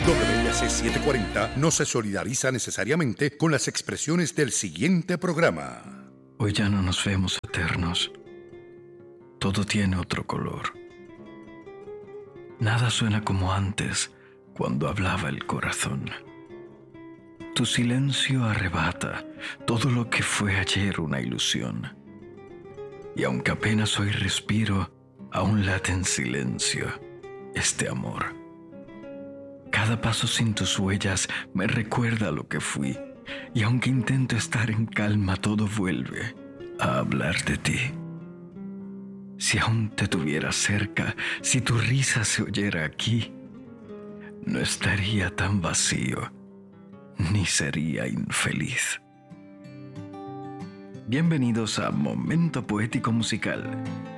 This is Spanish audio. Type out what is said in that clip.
WIAC 740 no se solidariza necesariamente con las expresiones del siguiente programa. Hoy ya no nos vemos eternos. Todo tiene otro color. Nada suena como antes, cuando hablaba el corazón. Tu silencio arrebata todo lo que fue ayer una ilusión. Y aunque apenas hoy respiro, aún late en silencio este amor. Cada paso sin tus huellas me recuerda lo que fui, y aunque intento estar en calma, todo vuelve a hablar de ti. Si aún te tuviera cerca, si tu risa se oyera aquí, no estaría tan vacío, ni sería infeliz. Bienvenidos a Momento Poético Musical.